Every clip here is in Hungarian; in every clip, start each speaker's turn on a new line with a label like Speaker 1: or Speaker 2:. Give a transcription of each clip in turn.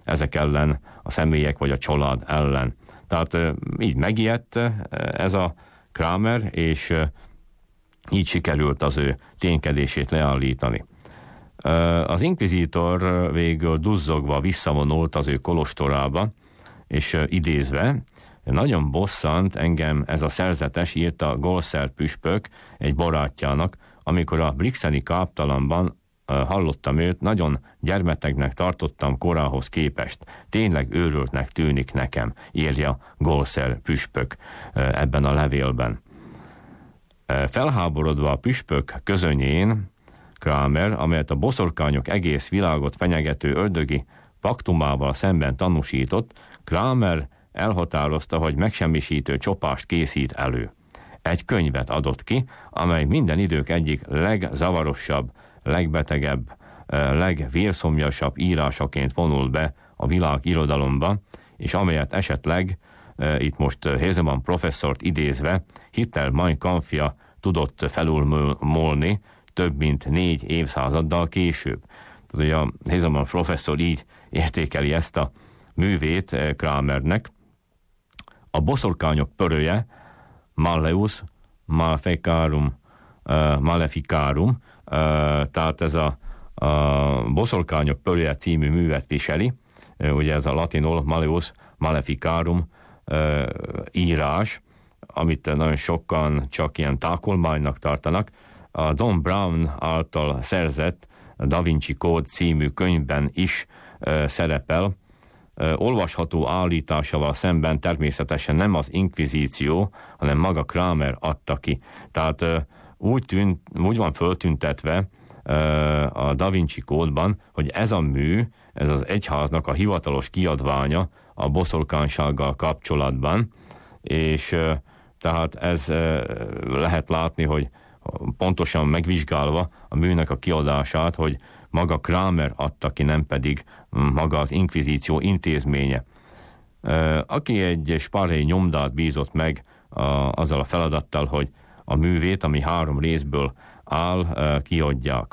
Speaker 1: ezek ellen, a személyek vagy a család ellen. Tehát így megijedt ez a Kramer, és így sikerült az ő ténykedését leállítani. Az inkvizítor végül duzzogva visszavonult az ő kolostorába, és idézve, nagyon bosszant engem ez a szerzetes, írta Golszer püspök egy barátjának, amikor a brixeni káptalanban hallottam őt, nagyon gyermetegnek tartottam korához képest. Tényleg őrültnek tűnik nekem, írja Golszer püspök ebben a levélben. Felháborodva a püspök közönyén, Kramer, amelyet a boszorkányok egész világot fenyegető ördögi paktumával szemben tanúsított, Kramer elhatározta, hogy megsemmisítő csopást készít elő. Egy könyvet adott ki, amely minden idők egyik legzavarosabb, legbetegebb, legvérszomjasabb írásaként vonult be a világ irodalomba, és amelyet esetleg, itt most Hesemann professzort idézve, Hitler Mein Kampfja tudott felülmúlni több mint 4 évszázaddal később. Tehát, hogy a Hesemann professzor így értékeli ezt a művét Kramernek. A boszorkányok pörője, Malleus Maleficarum, tehát ez a boszorkányok pörője című művet viseli, ugye ez a latinul Malleus Maleficarum írás, amit nagyon sokan csak ilyen tákolmánynak tartanak. A Don Brown által szerzett Da Vinci Kód című könyvben is szerepel. Olvasható állításával szemben természetesen nem az inkvizíció, hanem maga Kramer adta ki. Tehát úgy van föltüntetve a Da Vinci Kódban, hogy ez a mű, ez az egyháznak a hivatalos kiadványa a boszorkánysággal kapcsolatban, és tehát ez lehet látni, hogy pontosan megvizsgálva a műnek a kiadását, hogy maga Kramer adta ki, nem pedig maga az inkvizíció intézménye. Aki egy spárhelyi nyomdát bízott meg azzal a feladattal, hogy a művét, ami 3 részből áll, kiadják.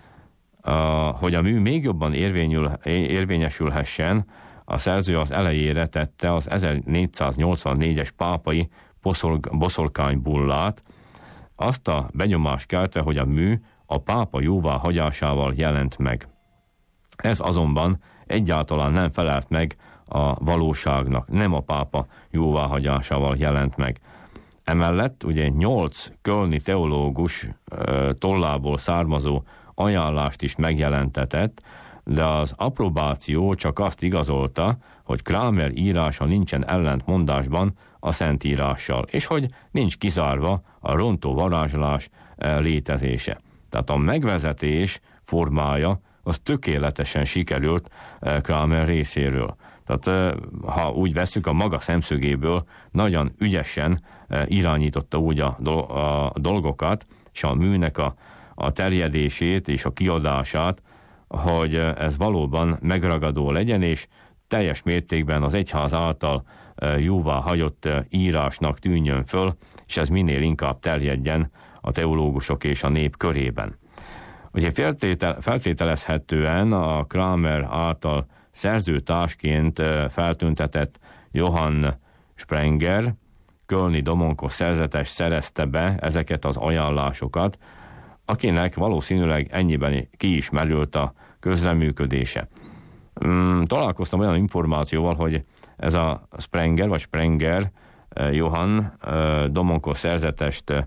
Speaker 1: Hogy a mű még jobban érvényesülhessen, a szerző az elejére tette az 1484-es pápai boszorkánybullát, azt a benyomást keltve, hogy a mű a pápa jóváhagyásával jelent meg. Ez azonban egyáltalán nem felelt meg a valóságnak, nem a pápa jóváhagyásával jelent meg. Emellett ugye 8 kölni teológus tollából származó ajánlást is megjelentetett, de az approbáció csak azt igazolta, hogy Kramer írása nincsen ellentmondásban a Szentírással, és hogy nincs kizárva a rontó varázslás létezése. Tehát a megvezetés formája az tökéletesen sikerült Kramer részéről. Tehát ha úgy vesszük, a maga szemszögéből nagyon ügyesen irányította úgy a dolgokat, és a műnek a terjedését és a kiadását, hogy ez valóban megragadó legyen, és teljes mértékben az egyház által jóvá hagyott írásnak tűnjön föl, és ez minél inkább terjedjen a teológusok és a nép körében. Ugye feltételezhetően a Kramer által szerzőtársként feltüntetett Johann Sprenger, kölni domonkos szerzetes szerezte be ezeket az ajánlásokat, akinek valószínűleg ennyiben ki is merült a közreműködése. Találkoztam olyan információval, hogy ez a Sprenger Johann domonkos szerzetest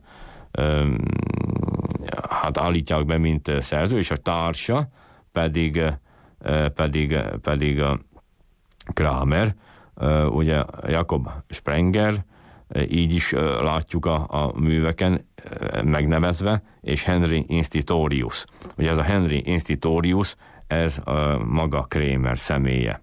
Speaker 1: hát állítják be, mint szerző, és a társa pedig Kramer, ugye Jakob Sprenger, így is látjuk a műveken megnevezve, és Henry Institorius. Ugye ez a Henry Institorius, ez maga Kramer személye.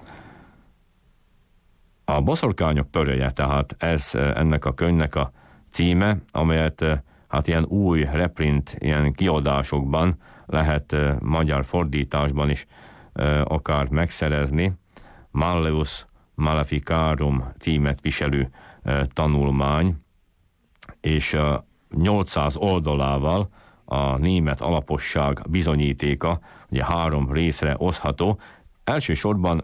Speaker 1: A boszorkányok pörője, tehát ez ennek a könyvnek a címe, amelyet hát ilyen új reprint, ilyen kiadásokban lehet magyar fordításban is akár megszerezni. Malleus Maleficarum címet viselő tanulmány, és 800 oldalával a német alaposság bizonyítéka, ugye 3 részre osztható. Elsősorban